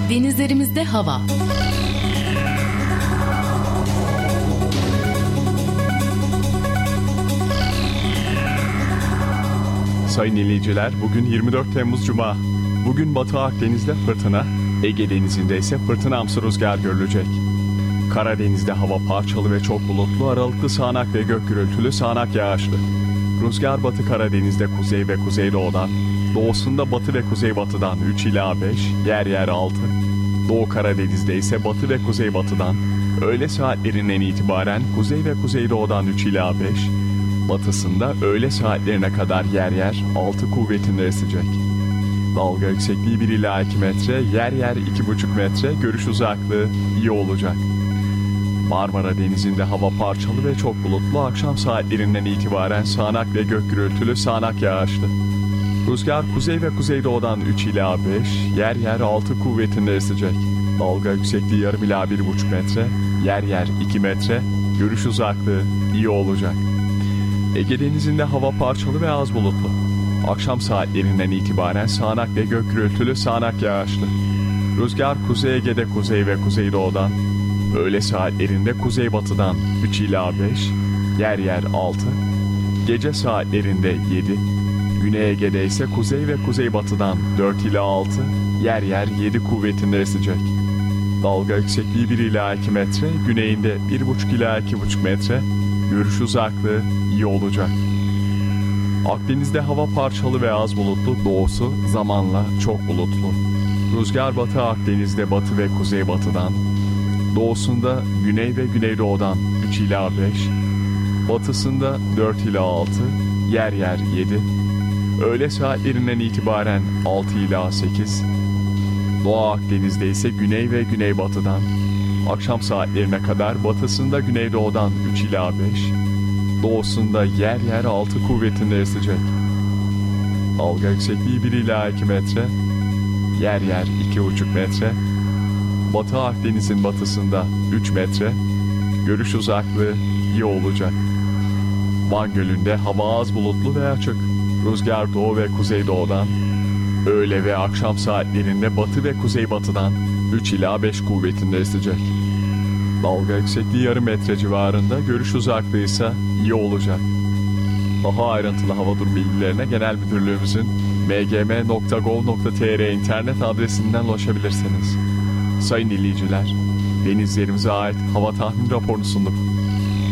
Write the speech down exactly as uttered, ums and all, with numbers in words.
Denizlerimizde hava. Sayın dinleyiciler, bugün yirmi dört Temmuz Cuma. Bugün Batı Akdeniz'de fırtına, Ege Denizi'nde ise fırtınamsı rüzgar görülecek. Karadeniz'de hava parçalı ve çok bulutlu, aralıklı sağanak ve gök gürültülü, sağanak yağışlı. Rüzgar Batı Karadeniz'de kuzey ve kuzeydoğudan, doğusunda batı ve kuzeybatıdan üç ila beş, yer yer altı. Doğu Karadeniz'de ise batı ve kuzeybatıdan, öğle saatlerinden itibaren kuzey ve kuzeydoğudan üç ila beş, batısında öğle saatlerine kadar yer yer altı kuvvetinde esecek. Dalga yüksekliği bir ila iki metre, yer yer iki buçuk metre, görüş uzaklığı iyi olacak. Marmara Denizi'nde hava parçalı ve çok bulutlu, akşam saatlerinden itibaren sağanak ve gök gürültülü, sağanak yağışlı. Rüzgar kuzey ve kuzeydoğudan üç ila beş, yer yer altı kuvvetinde esecek. Dalga yüksekliği yarım ila bir buçuk metre, yer yer iki metre, görüş uzaklığı iyi olacak. Ege Denizi'nde hava parçalı ve az bulutlu. Akşam saatlerinden itibaren sağanak ve gök gürültülü, sağanak yağışlı. Rüzgar Kuzey Ege'de kuzey ve kuzeydoğudan, öğle saatlerinde kuzeybatıdan üç ila beş, yer yer altı, gece saatlerinde yedi, Güney Ege'de ise kuzey ve kuzeybatıdan dört ila altı, yer yer yedi kuvvetinde esecek. Dalga yüksekliği bir ila iki metre, güneyinde bir buçuk ila iki buçuk metre, görüş uzaklığı iyi olacak. Akdeniz'de hava parçalı ve az bulutlu, doğusu zamanla çok bulutlu. Rüzgar Batı Akdeniz'de batı ve kuzeybatıdan, doğusunda güney ve güneydoğudan üç ila beş, batısında dört ila altı, yer yer yedi, öğle saatlerinden itibaren altı ila sekiz, Doğu Akdeniz'de ise güney ve güneybatıdan, akşam saatlerine kadar batısında güneydoğudan üç ila beş, doğusunda yer yer altı kuvvetinde esecek. Dalga yüksekliği bir ila iki metre, yer yer iki buçuk metre, Batı Akdeniz'in batısında üç metre, görüş uzaklığı iyi olacak. Van Gölü'nde hava az bulutlu ve açık. Rüzgar doğu ve kuzeydoğudan, öğle ve akşam saatlerinde batı ve kuzeybatıdan üç ila beş kuvvetinde esecek. Dalga yüksekliği yarım metre civarında, görüş uzaklığı ise iyi olacak. Daha ayrıntılı hava durum bilgilerine Genel Müdürlüğümüzün m g m nokta gov nokta t r internet adresinden ulaşabilirsiniz. Sayın dinleyiciler, denizlerimize ait hava tahmin raporunu sunduk.